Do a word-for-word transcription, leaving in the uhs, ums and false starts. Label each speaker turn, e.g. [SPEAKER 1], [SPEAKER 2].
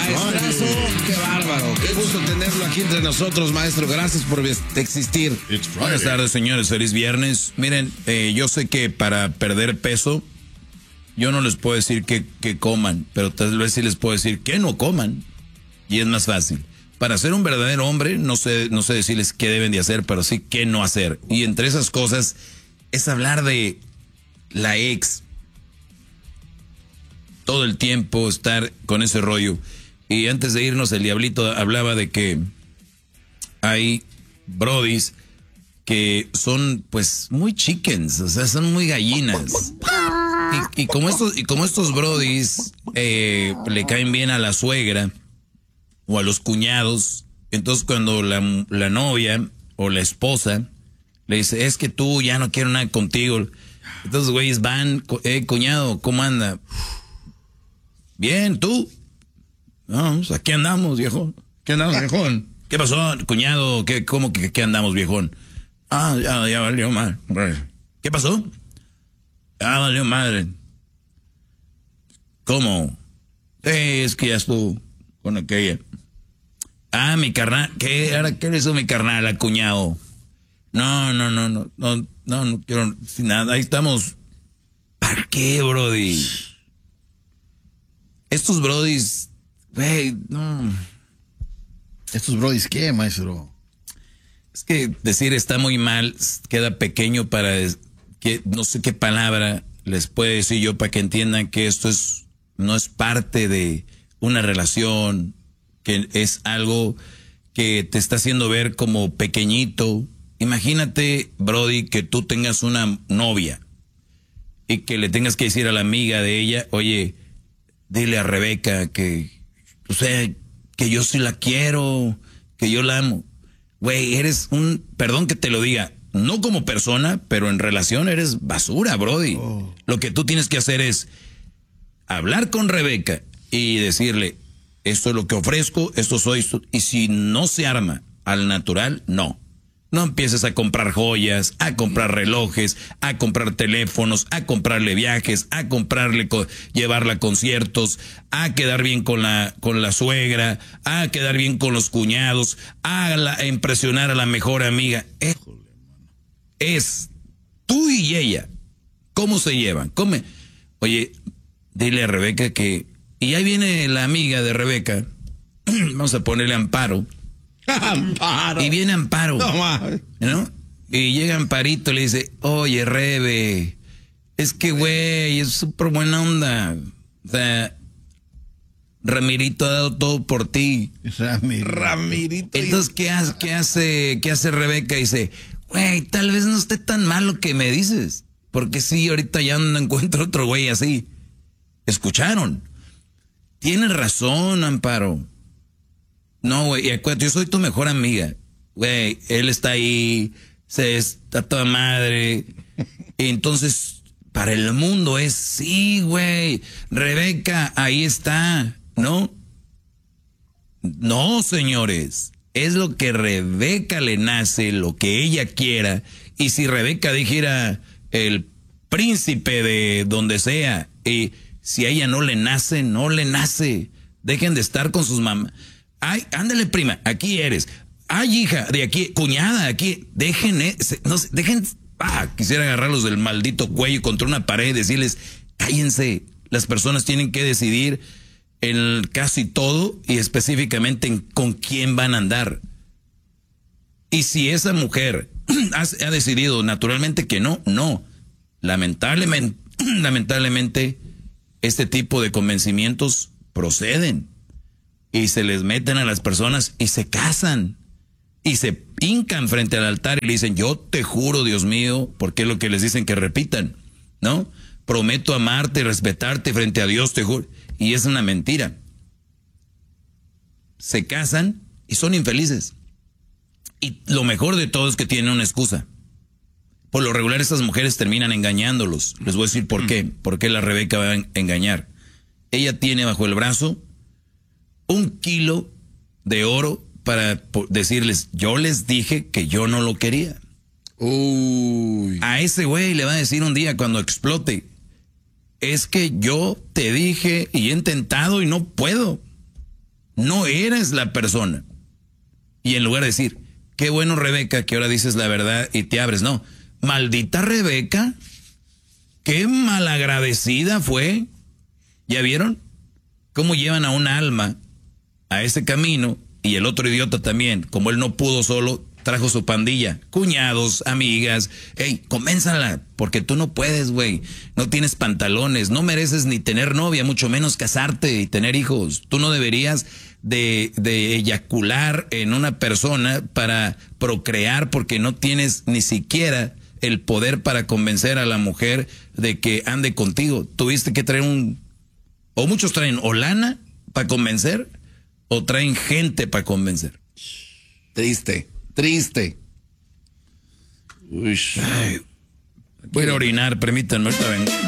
[SPEAKER 1] Maestrazo, qué bárbaro. Qué gusto tenerlo aquí entre nosotros, maestro. Gracias por existir.
[SPEAKER 2] Buenas tardes, señores. Feliz viernes. Miren, eh, yo sé que para perder peso, yo no les puedo decir que, que coman, pero tal vez sí les puedo decir que no coman. Y es más fácil. Para ser un verdadero hombre, no sé, no sé decirles qué deben de hacer, pero sí qué no hacer. Y entre esas cosas es hablar de la ex. Todo el tiempo estar con ese rollo. Y antes de irnos, el diablito hablaba de que hay brodis que son pues muy chickens, o sea, son muy gallinas. Y, y como estos, y como estos brodis eh, le caen bien a la suegra o a los cuñados, entonces cuando la, la novia o la esposa le dice, es que tú ya no quiero nada contigo, entonces güeyes van, eh, cuñado, ¿cómo anda? Bien, ¿tú? No, pues aquí andamos, viejón. ¿Qué andamos, viejón? ¿Qué pasó, cuñado? ¿Qué, ¿Cómo que qué andamos, viejón? Ah, ya, ya valió mal. ¿Qué pasó? Ah, valió madre. ¿Cómo? Sí, es que ya estuvo con aquella. Ah, mi carnal. ¿Qué? ¿Ahora qué le hizo mi carnal al cuñado? No, no, no, no, no, no, no quiero sin nada. Ahí estamos. ¿Para qué, brody? Estos brodis, güey, no.
[SPEAKER 3] ¿Estos brodis qué, maestro?
[SPEAKER 2] Es que decir está muy mal, queda pequeño para que no sé qué palabra les puede decir yo para que entiendan que esto es no es parte de una relación, que es algo que te está haciendo ver como pequeñito. Imagínate, brody, que tú tengas una novia y que le tengas que decir a la amiga de ella, oye, dile a Rebeca que, o sea, que yo sí la quiero, que yo la amo. Güey, eres un, perdón que te lo diga, no como persona, pero en relación eres basura, brody. Oh. Lo que tú tienes que hacer es hablar con Rebeca y decirle, esto es lo que ofrezco, esto soy, esto, y si no se arma al natural, no. No empieces a comprar joyas, a comprar relojes, a comprar teléfonos, a comprarle viajes, a comprarle, llevarla a conciertos, a quedar bien con la, con la suegra, a quedar bien con los cuñados, a, la, a impresionar a la mejor amiga. Es, es tú y ella. ¿Cómo se llevan? ¿Cómo? Oye, dile a Rebeca que... Y ahí viene la amiga de Rebeca. Vamos a ponerle Amparo.
[SPEAKER 1] Amparo.
[SPEAKER 2] Y viene Amparo,
[SPEAKER 1] no,
[SPEAKER 2] ¿no? Y llega Amparito y le dice, oye, Rebe, es que, güey, es súper buena onda. O sea, Ramirito ha dado todo por ti.
[SPEAKER 3] Ramir, Ramirito.
[SPEAKER 2] Entonces, ¿qué hace, qué hace, qué hace Rebeca? Dice, güey, tal vez no esté tan mal lo que me dices. Porque sí, ahorita ya no encuentro otro güey así. ¿Escucharon? Tienes razón, Amparo. No, güey, yo soy tu mejor amiga. Güey, él está ahí, se está toda madre. Y entonces, para el mundo es, sí, güey, Rebeca, ahí está, ¿no? No, señores, es lo que Rebeca le nace, lo que ella quiera. Y si Rebeca dijera el príncipe de donde sea, y si a ella no le nace, no le nace. Dejen de estar con sus mamás. Ay, ándale, prima, aquí eres. Ay, hija, de aquí, cuñada, aquí. Dejen, eh, no sé, dejen. Ah, quisiera agarrarlos del maldito cuello contra una pared y decirles, cállense. Las personas tienen que decidir en casi todo y específicamente en con quién van a andar. Y si esa mujer ha, ha decidido naturalmente que no, no. Lamentablemente, lamentablemente, este tipo de convencimientos proceden. Y se les meten a las personas y se casan. Y se hincan frente al altar y le dicen, yo te juro, Dios mío, porque es lo que les dicen que repitan, ¿no? Prometo amarte y respetarte frente a Dios, te juro. Y es una mentira. Se casan y son infelices. Y lo mejor de todo es que tienen una excusa. Por lo regular estas mujeres terminan engañándolos. Les voy a decir por qué. ¿Por qué la Rebeca va a engañar? Ella tiene bajo el brazo un kilo de oro para decirles, yo les dije que yo no lo quería.
[SPEAKER 3] Uy.
[SPEAKER 2] A ese güey le va a decir un día cuando explote, es que yo te dije y he intentado y no puedo. no eres la persona. Y en lugar de decir, qué bueno Rebeca, que ahora dices la verdad y te abres, no, maldita Rebeca, qué malagradecida fue. ¿Ya vieron cómo llevan a un alma a ese camino? Y el otro idiota también, como él no pudo solo, trajo su pandilla, cuñados, amigas. Ey, convénzala, porque tú no puedes, güey. No tienes pantalones, no mereces ni tener novia, mucho menos casarte y tener hijos. Tú no deberías de, de eyacular en una persona para procrear, porque no tienes ni siquiera el poder para convencer a la mujer de que ande contigo. Tuviste que traer un... O muchos traen o lana para convencer, o traen gente para convencer.
[SPEAKER 1] Triste, triste.
[SPEAKER 2] Uy. Ay, voy a ir a orinar, permítanme, ahorita vengo.